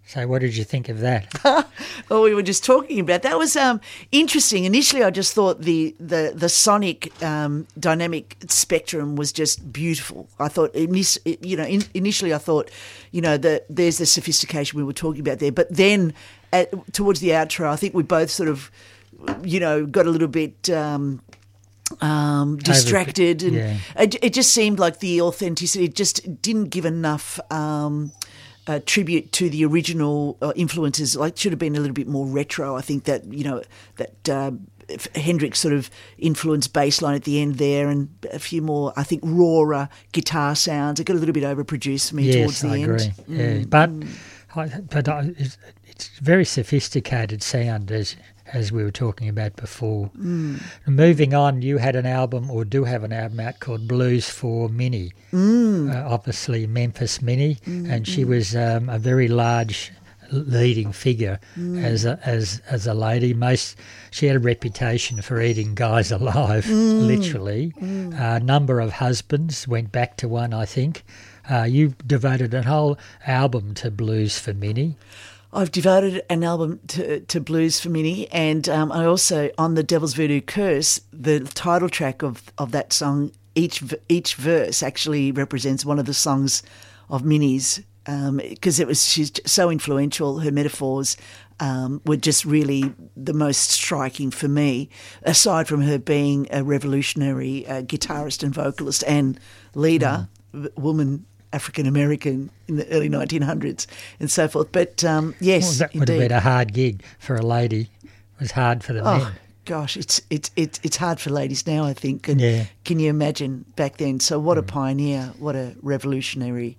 So what did you think of that? Well, we were just talking about that. Was interesting. Initially, I just thought the sonic dynamic spectrum was just beautiful. I thought, initially I thought, there's the sophistication we were talking about there. But then towards the outro, I think we both sort of, got a little bit distracted, and it just seemed like the authenticity just didn't give enough. Tribute to the original influences. Like, should have been a little bit more retro. I think that Hendrix sort of influenced bass line at the end there, and a few more, I think, rawer guitar sounds. It got a little bit overproduced for me towards the end. Yes, I agree. Yeah, but it's very sophisticated sound, as we were talking about before. Moving on, you had an album, or do have an album out, called Blues for Minnie. Obviously Memphis Minnie, and she was a very large leading figure as a lady. She had a reputation for eating guys alive, literally. A number of husbands, went back to one, I think. You devoted a whole album to Blues for Minnie. I've devoted an album to Blues for Minnie, and I also, on The Devil's Voodoo Curse, the title track of that song, each verse actually represents one of the songs of Minnie's, because she's so influential. Her metaphors were just really the most striking for me, aside from her being a revolutionary guitarist and vocalist and leader, woman, African-American in the early 1900s and so forth. But, yes, that would have been a hard gig for a lady. It was hard for the men. Gosh, it's hard for ladies now, I think. And can you imagine back then? So what a pioneer, what a revolutionary,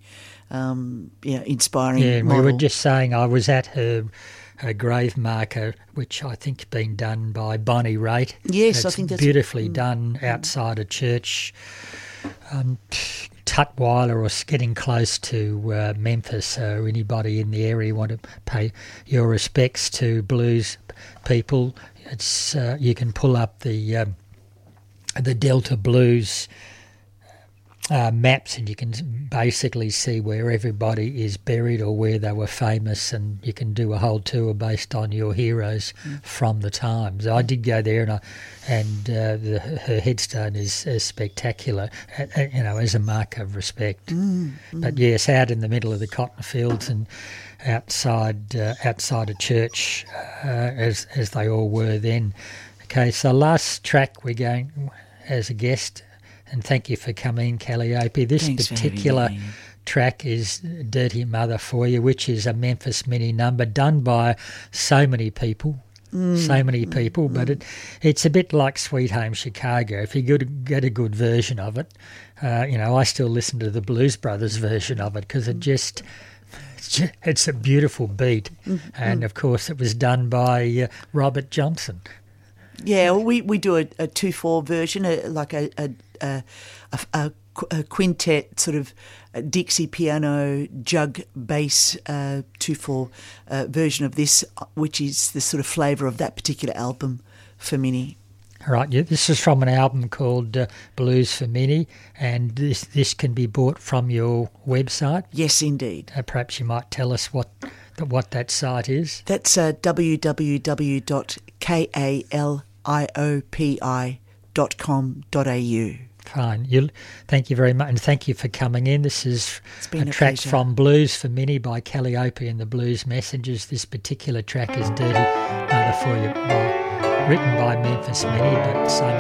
inspiring and model. We were just saying, I was at her grave marker, which I think has been done by Bonnie Raitt. Yes, I think that's beautifully done outside a church. Tutwiler, or getting close to Memphis, so anybody in the area want to pay your respects to blues people, it's you can pull up the Delta Blues maps, and you can basically see where everybody is buried or where they were famous, and you can do a whole tour based on your heroes from the times. I did go there, and her headstone is spectacular, as a mark of respect. But yes, out in the middle of the cotton fields and outside a church, as they all were then. Okay, so last track we're going as a guest. And thank you for coming, Calliope. This particular track is Dirty Mother for You, which is a Memphis Minnie number done by so many people, but it's a bit like Sweet Home Chicago. If you get a good version of it, I still listen to the Blues Brothers version of it, because it's a beautiful beat. And, of course, it was done by Robert Johnson. Yeah, we do a 2/4 version, like a quintet sort of Dixie piano jug bass 2/4 version of this, which is the sort of flavour of that particular album for Minnie. All right, this is from an album called Blues for Minnie, and this can be bought from your website. Yes, indeed. Perhaps you might tell us what that site is. That's www.kaliopi.com.au. Fine. Thank you very much, and thank you for coming in. This is a track from Blues for Minnie by Calliope and the Blues Messengers. This particular track is Dirty Mother for You, written by Memphis Minnie, but sung